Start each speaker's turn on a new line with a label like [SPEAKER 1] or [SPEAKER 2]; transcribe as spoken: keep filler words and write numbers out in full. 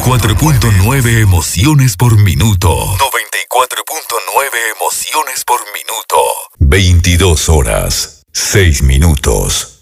[SPEAKER 1] cuatro punto nueve emociones por minuto. noventa y cuatro punto nueve emociones por minuto. veintidós horas, seis minutos.